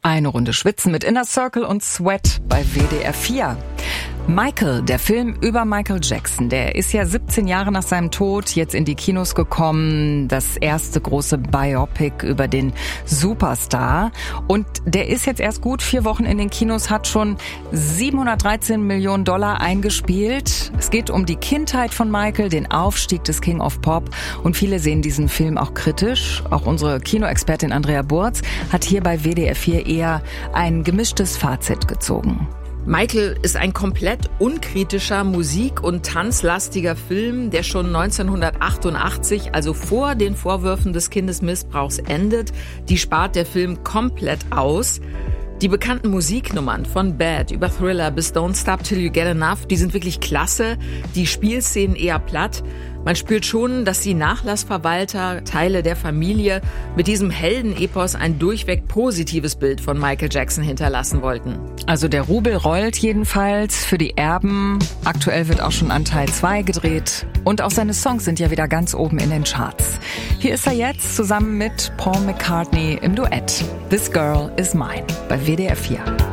Eine Runde schwitzen mit Inner Circle und Sweat bei WDR 4. Michael, der Film über Michael Jackson, der ist ja 17 Jahre nach seinem Tod jetzt in die Kinos gekommen. Das erste große Biopic über den Superstar. Und der ist jetzt erst gut 4 Wochen in den Kinos, hat schon $713 Millionen eingespielt. Es geht um die Kindheit von Michael, den Aufstieg des King of Pop. Und viele sehen diesen Film auch kritisch. Auch unsere Kinoexpertin Andrea Burz hat hier bei WDR 4 eher ein gemischtes Fazit gezogen. Michael ist ein komplett unkritischer, musik- und tanzlastiger Film, der schon 1988, also vor den Vorwürfen des Kindesmissbrauchs, endet. Die spart der Film komplett aus. Die bekannten Musiknummern von Bad über Thriller bis Don't Stop Till You Get Enough, die sind wirklich klasse. Die Spielszenen eher platt. Man spürt schon, dass die Nachlassverwalter, Teile der Familie mit diesem Heldenepos ein durchweg positives Bild von Michael Jackson hinterlassen wollten. Also der Rubel rollt jedenfalls für die Erben. Aktuell wird auch schon an Teil 2 gedreht. Und auch seine Songs sind ja wieder ganz oben in den Charts. Hier ist er jetzt zusammen mit Paul McCartney im Duett. This Girl Is Mine bei WDR 4.